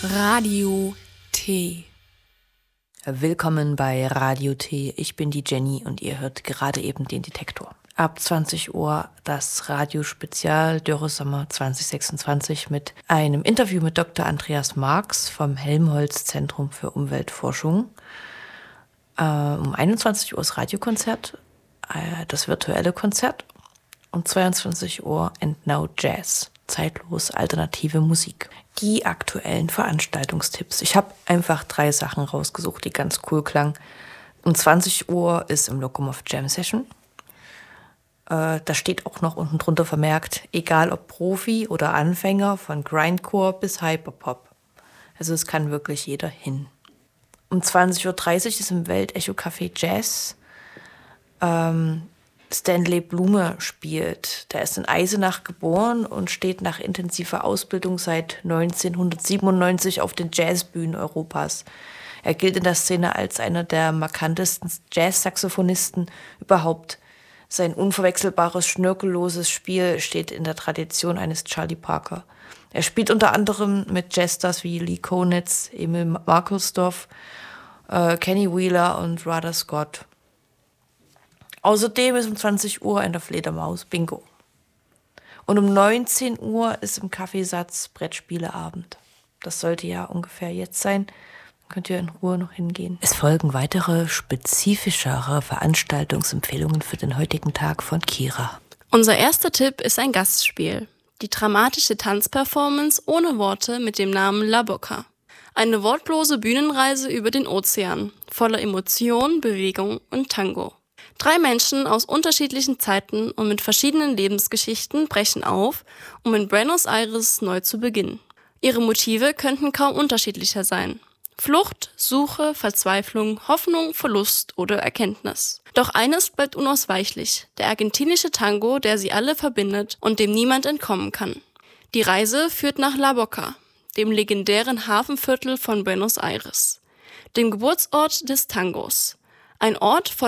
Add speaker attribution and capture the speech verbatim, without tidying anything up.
Speaker 1: Radio T.
Speaker 2: Willkommen bei Radio T. Ich bin die Jenny und ihr hört gerade eben den Detektor. Ab zwanzig Uhr das Radiospezial Dürresommer zwanzig sechsundzwanzig mit einem Interview mit Doktor Andreas Marx vom Helmholtz-Zentrum für Umweltforschung. Äh, um einundzwanzig Uhr das Radiokonzert, äh, das virtuelle Konzert. Um zweiundzwanzig Uhr And Now Jazz, zeitlos alternative Musik. Die aktuellen Veranstaltungstipps. Ich habe einfach drei Sachen rausgesucht, die ganz cool klangen. Um zwanzig Uhr ist im Lokomov Jam Session. Äh, da steht auch noch unten drunter vermerkt, egal ob Profi oder Anfänger, von Grindcore bis Hyperpop. Also es kann wirklich jeder hin. Um zwanzig Uhr dreißig ist im Weltecho Café Jazz. Ähm, Stanley Blume spielt. Der ist in Eisenach geboren und steht nach intensiver Ausbildung seit neunzehnhundertsiebenundneunzig auf den Jazzbühnen Europas. Er gilt in der Szene als einer der markantesten Jazz-Saxophonisten überhaupt. Sein unverwechselbares, schnörkelloses Spiel steht in der Tradition eines Charlie Parker. Er spielt unter anderem mit Jazzstars wie Lee Konitz, Emil Markelsdorff, äh, Kenny Wheeler und Rada Scott. Außerdem ist um zwanzig Uhr in der Fledermaus Bingo. Und um neunzehn Uhr ist im Kaffeesatz Brettspieleabend. Das sollte ja ungefähr jetzt sein. Dann könnt ihr in Ruhe noch hingehen. Es folgen weitere spezifischere Veranstaltungsempfehlungen für den heutigen Tag von Kira.
Speaker 1: Unser erster Tipp ist ein Gastspiel. Die dramatische Tanzperformance ohne Worte mit dem Namen La Boca. Eine wortlose Bühnenreise über den Ozean, voller Emotion, Bewegung und Tango. Drei Menschen aus unterschiedlichen Zeiten und mit verschiedenen Lebensgeschichten brechen auf, um in Buenos Aires neu zu beginnen. Ihre Motive könnten kaum unterschiedlicher sein. Flucht, Suche, Verzweiflung, Hoffnung, Verlust oder Erkenntnis. Doch eines bleibt unausweichlich, der argentinische Tango, der sie alle verbindet und dem niemand entkommen kann. Die Reise führt nach La Boca, dem legendären Hafenviertel von Buenos Aires, dem Geburtsort des Tangos. Ein Ort voller